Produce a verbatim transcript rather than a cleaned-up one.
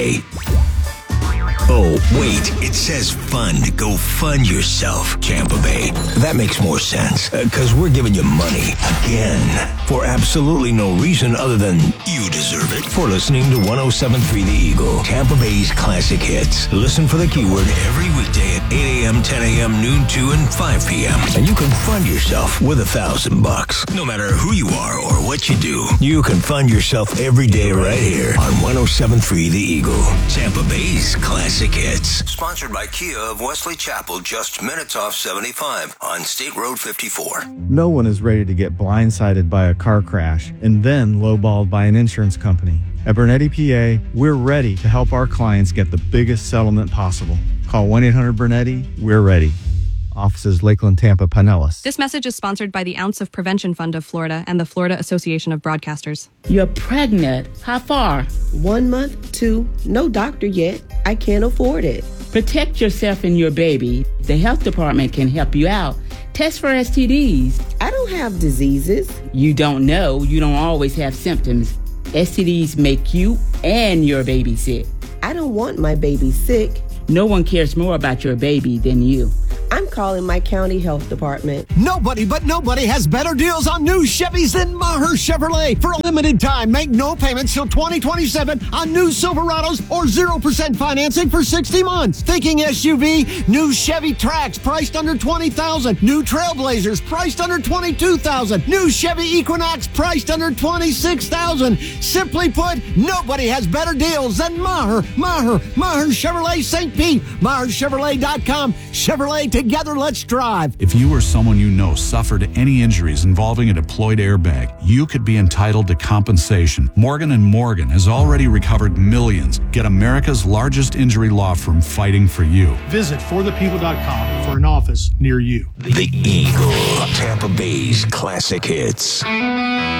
Oh, wait, it says fund. Go fund yourself, Tampa Bay. That makes more sense, because uh, we're giving you money again for absolutely no reason other than you deserve it for listening to one oh seven point three The Eagle, Tampa Bay's classic hits. Listen for the keyword every weekday at eight a.m., ten a.m., noon, two, and five p.m. And you can fund yourself with a thousand bucks. No matter who you are or what you do, you can fund yourself every day right here on one oh seven point three The Eagle, Tampa Bay's classic hits. Sponsored by Kia of Wesley Chapel, just minutes off seventy-five on State Road fifty-four. No one is ready to get blindsided by a car crash and then lowballed by an insurance company. At Bernetti P A, we're ready to help our clients get the biggest settlement possible. Call one eight hundred Bernetti. We're ready. Offices Lakeland, Tampa, Pinellas. This message is sponsored by the Ounce of Prevention Fund of Florida and the Florida Association of Broadcasters. You're pregnant. How far? One month, two. No doctor yet. I can't afford it. Protect yourself and your baby. The health department can help you out. Test for S T Ds. I don't have diseases. You don't know. You don't always have symptoms. S T Ds make you and your baby sick. I don't want my baby sick. No one cares more about your baby than you. I'm calling my county health department. Nobody but nobody has better deals on new Chevys than Maher Chevrolet. For a limited time, make no payments till twenty twenty-seven on new Silverados or zero percent financing for sixty months. Thinking S U V? New Chevy Trax priced under twenty thousand dollars. New Trailblazers priced under twenty-two thousand dollars. New Chevy Equinox priced under twenty-six thousand dollars. Simply put, nobody has better deals than Maher. Maher. Maher Chevrolet Saint Pete. Maher Chevrolet dot com. Chevrolet together, let's drive. If you or someone you know suffered any injuries involving a deployed airbag, you could be entitled to compensation. Morgan and Morgan has already recovered millions. Get America's largest injury law firm fighting for you. Visit for the people dot com for an office near you. The Eagle, Tampa Bay's classic hits.